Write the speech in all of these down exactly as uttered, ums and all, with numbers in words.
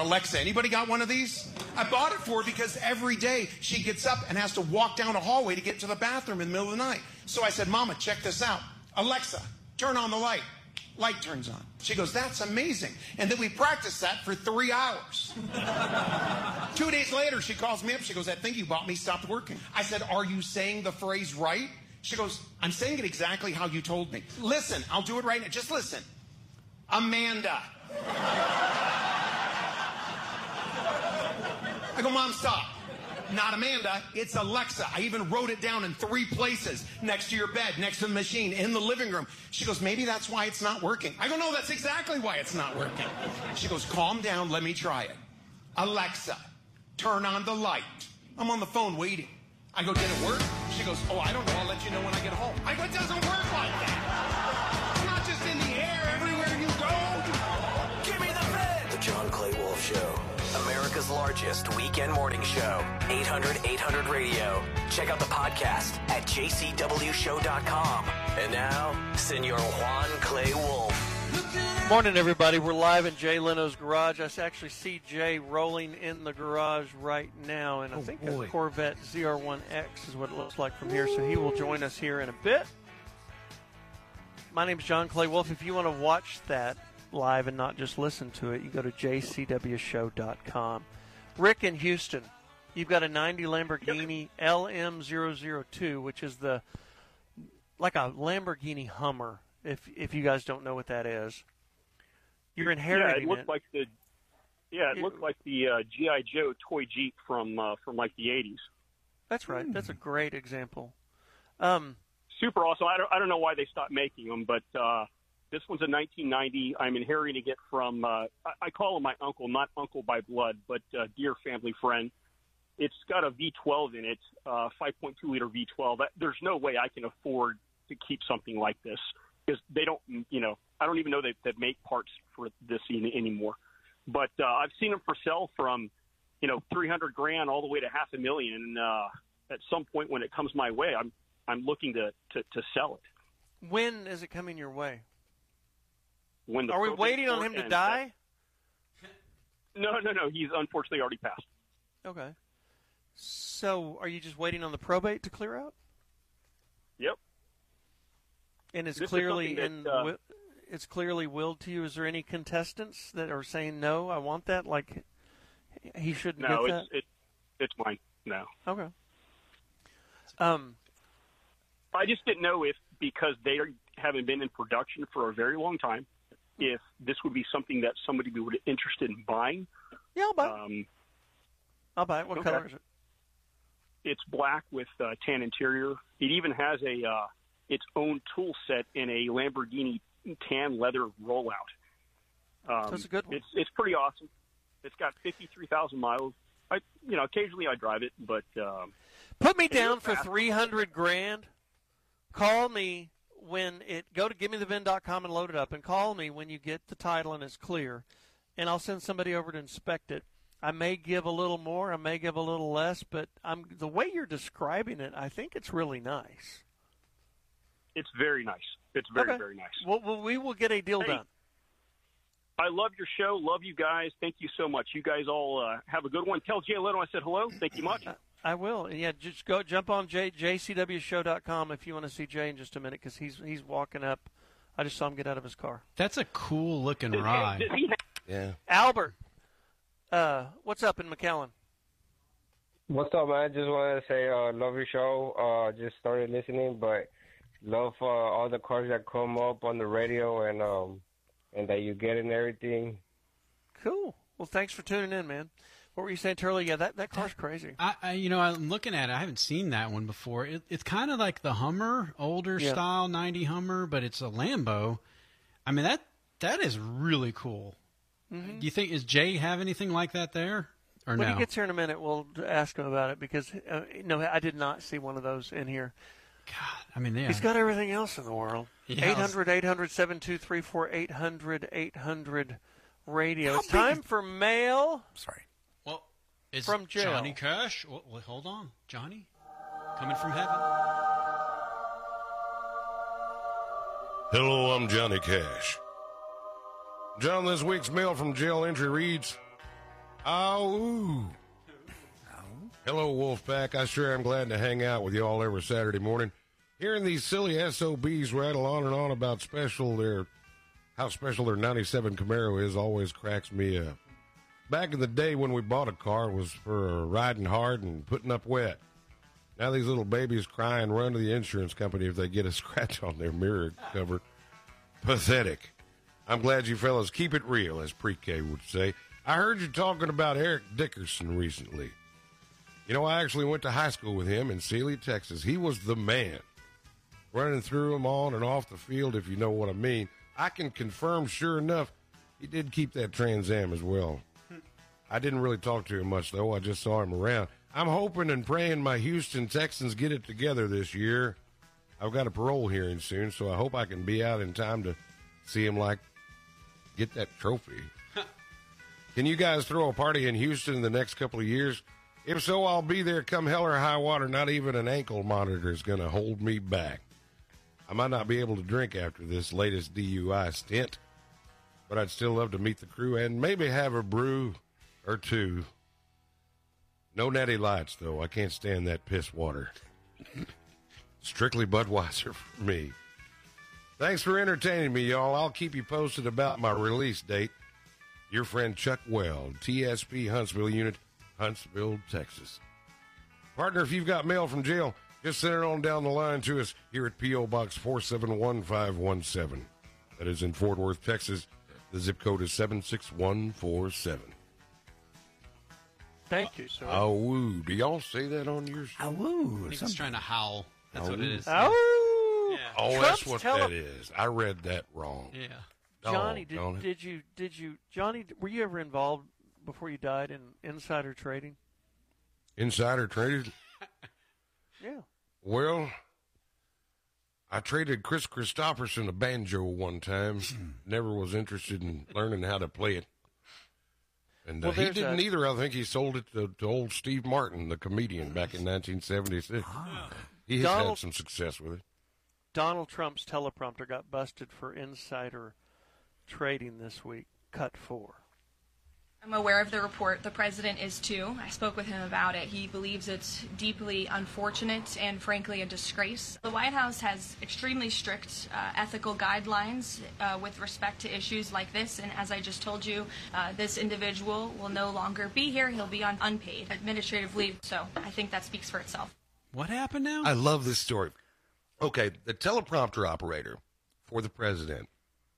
Alexa. Anybody got one of these? I bought it for her because every day she gets up and has to walk down a hallway to get to the bathroom in the middle of the night. So I said, Mama, check this out. Alexa, turn on the light. Light turns on. She goes, that's amazing. And then we practiced that for three hours. Two days later, she calls me up. She goes, that thing you bought me stopped working. I said, are you saying the phrase right? She goes, I'm saying it exactly how you told me. Listen, I'll do it right now. Just listen. Amanda. I go, Mom, stop. Not Amanda, it's Alexa. I even wrote it down in three places. Next to your bed, next to the machine, in the living room. She goes, maybe that's why it's not working. I go, no, that's exactly why it's not working. She goes, calm down, let me try it. Alexa, turn on the light. I'm on the phone waiting. I go, did it work? She goes, oh, I don't know, I'll let you know when I get home. I go, it doesn't work like that. It's not just in the air everywhere you go. Give me the vent. The John Clay Wolf Show. America's largest weekend morning show. eight hundred eight hundred radio. Check out the podcast at j c w show dot com. And now, Senor Juan Clay Wolf. Morning, everybody. We're live in Jay Leno's garage. I actually see Jay rolling in the garage right now, and I oh, think boy. a Corvette Z R one X is what it looks like from here, so he will join us here in a bit. My name is John Clay Wolf. If you want to watch that live and not just listen to it, you go to j c w show dot com. Rick in Houston, you've got a ninety Lamborghini L M zero zero two, which is the like a Lamborghini Hummer, if if you guys don't know what that is. You're inheriting yeah, it. Looked it. like the Yeah, it, it looked like the uh, G I. Joe toy Jeep from uh, from like the eighties. That's right. Mm. That's a great example. Um, Super awesome. I don't I don't know why they stopped making them, but uh this one's a nineteen ninety. I'm inheriting it from, uh, I, I call him my uncle, not uncle by blood, but uh, dear family friend. It's got a V twelve in it, uh, five point two liter V twelve. There's no way I can afford to keep something like this because they don't, you know, I don't even know that they make parts for this anymore. But uh, I've seen them for sale from, you know, three hundred grand all the way to half a million. And uh, at some point when it comes my way, I'm I'm looking to, to, to sell it. When is it coming your way? When the Are we waiting on him to die? No, no, no. He's unfortunately already passed. Okay. So are you just waiting on the probate to clear out? Yep. And it's This clearly that, in uh, it's clearly willed to you. Is there any contestants that are saying no? I want that. Like he shouldn't no, get it's that. it, it's mine. No. Okay. Um, I just didn't know if because they are, haven't been in production for a very long time, if this would be something that somebody would be interested in buying. Yeah, I'll buy it. Um, I'll buy it. What okay. color is it? It's black with uh, tan interior. It even has a uh, its own tool set in a Lamborghini tan leather rollout. Um, That's a good one. It's it's pretty awesome. It's got fifty-three thousand miles. I you know occasionally I drive it, but um, put me down for three hundred grand. Call me when it go to give me the V I N dot com and load it up, and call me when you get the title and it's clear, and I'll send somebody over to inspect it. I may give a little more, I may give a little less, but I'm the way you're describing it, I think it's really nice. It's very nice. It's very okay. very nice. Well, well, we will get a deal hey, done. I love your show. Love you guys. Thank you so much. You guys all uh, have a good one. Tell Jay Leno I said hello. Thank you much. I will. Yeah, just go jump on J, j c w show dot com if you want to see Jay in just a minute because he's he's walking up. I just saw him get out of his car. That's a cool looking Does ride. He, does he have- Yeah. Albert, uh, what's up in McAllen? What's up, man? Just wanted to say, uh, love your show. Uh, just started listening, but love uh, all the cars that come up on the radio and um, and that you get and everything. Cool. Well, thanks for tuning in, man. What were you saying, Turley? Yeah, that, that car's crazy. I, I, you know, I'm looking at it. I haven't seen that one before. It, it's kind of like the Hummer, older yeah. style ninety Hummer, but it's a Lambo. I mean, that that is really cool. Mm-hmm. Do you think, is Jay have anything like that there? Or when no? he gets here in a minute, we'll ask him about it because, uh, no, I did not see one of those in here. God, I mean, yeah. He's got everything else in the world. Yeah, eight hundred, eight hundred, seven two three four, eight hundred, eight hundred radio. How It's time big- for mail. Sorry. Well, is from jail. Johnny Cash? Well, well, hold on. Johnny? Coming from heaven? Hello, I'm Johnny Cash. John, this week's mail from jail entry reads, Oh, ooh. Hello, Wolfpack. I sure am glad to hang out with you all every Saturday morning. Hearing these silly S O Bs rattle on and on about special their how special their ninety-seven Camaro is always cracks me up. Back in the day when we bought a car, it was for riding hard and putting up wet. Now these little babies cry and run to the insurance company if they get a scratch on their mirror cover. Pathetic. I'm glad you fellas keep it real, as Pre-K would say. I heard you talking about Eric Dickerson recently. You know, I actually went to high school with him in Sealy, Texas. He was the man. Running through him on and off the field, if you know what I mean. I can confirm, sure enough, he did keep that Trans Am as well. I didn't really talk to him much, though. I just saw him around. I'm hoping and praying my Houston Texans get it together this year. I've got a parole hearing soon, so I hope I can be out in time to see him, like, get that trophy. Can you guys throw a party in Houston in the next couple of years? If so, I'll be there come hell or high water. Not even an ankle monitor is going to hold me back. I might not be able to drink after this latest D U I stint, but I'd still love to meet the crew and maybe have a brew or two. No natty lights, though. I can't stand that piss water. Strictly Budweiser for me. Thanks for entertaining me, y'all. I'll keep you posted about my release date. Your friend Chuck Weld, T S P Huntsville Unit, Huntsville, Texas. Partner, if you've got mail from jail, just send it on down the line to us here at P O. Box four seven one five one seven. That is in Fort Worth, Texas. The zip code is seven six one four seven. Thank you, sir. Oh, woo. Do y'all say that on your show? Oh, woo. I think he's trying to howl. That's what it is. Oh, Yeah. Oh, Trump's that's what tele- that is. I read that wrong. Yeah. Johnny, Oh, don't did, it? did you did you Johnny? Were you ever involved before you died in insider trading? Insider traded? Yeah. Well, I traded Chris Christopherson a banjo one time. Never was interested in learning how to play it. And uh, Well, he there's didn't a- either. I think he sold it to, to old Steve Martin, the comedian, back in nineteen seventy-six. He has Donald- had some success with it. Donald Trump's teleprompter got busted for insider trading this week. Cut four. I'm aware of the report. The president is too. I spoke with him about it. He believes it's deeply unfortunate and, frankly, a disgrace. The White House has extremely strict uh, ethical guidelines uh, with respect to issues like this. And as I just told you, uh, this individual will no longer be here. He'll be on unpaid administrative leave. So I think that speaks for itself. What happened now? I love this story. Okay, the teleprompter operator for the president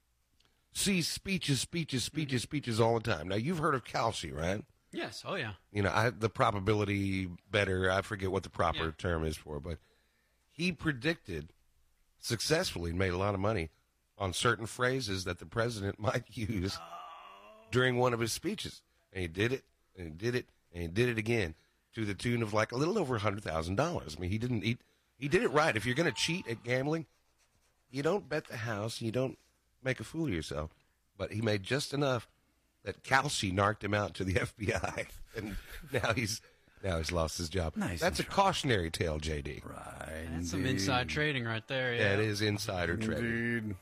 sees speeches, speeches, speeches, speeches all the time. Now, you've heard of Kelsey, right? Yes. Oh, yeah. You know, I, the probability better, I forget what the proper Yeah. term is for, but he predicted successfully and made a lot of money on certain phrases that the president might use during one of his speeches. And he did it, and he did it, and he did it again to the tune of like a little over one hundred thousand dollars. I mean, he didn't eat. He did it right. If you're going to cheat at gambling, you don't bet the house. You don't make a fool of yourself. But he made just enough that Kelsey narked him out to the F B I, and now he's now he's lost his job. Nice That's a cautionary tale, J D. Right. That's some inside trading right there. Yeah. That is insider trading. Indeed.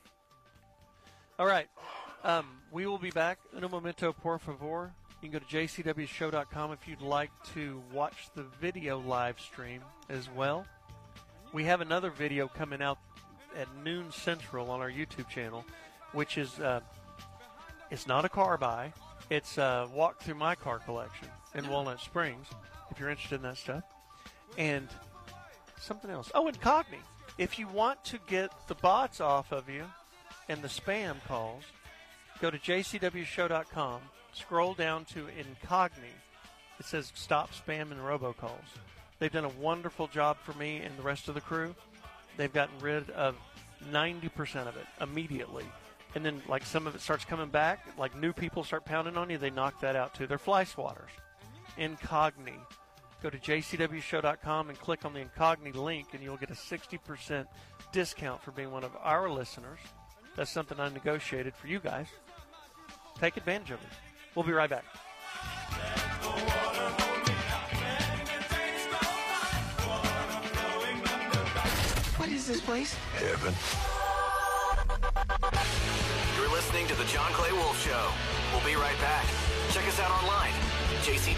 All right. Um, we will be back. In a momento, por favor. You can go to j c w show dot com if you'd like to watch the video live stream as well. We have another video coming out at noon central on our YouTube channel, which is uh, it's not a car buy. It's a walk through my car collection in Walnut Springs, if you're interested in that stuff. And something else. Oh, and Cogni. If you want to get the bots off of you and the spam calls, go to j c w show dot com, scroll down to Incogni. It says stop spam and robocalls. They've done a wonderful job for me and the rest of the crew. They've gotten rid of ninety percent of it immediately. And then, like, some of it starts coming back, like new people start pounding on you, they knock that out too. They're fly swatters. Incogni. Go to j c w show dot com and click on the Incogni link, and you'll get a sixty percent discount for being one of our listeners. That's something I negotiated for you guys. Take advantage of it. We'll be right back. What is this place? Heaven. You're listening to The John Clay Wolf Show. We'll be right back. Check us out online J C